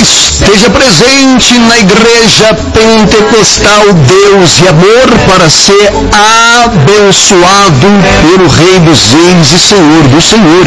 Esteja presente na Igreja Pentecostal Deus e Amor para ser abençoado pelo Rei dos Reis e Senhor dos Senhores.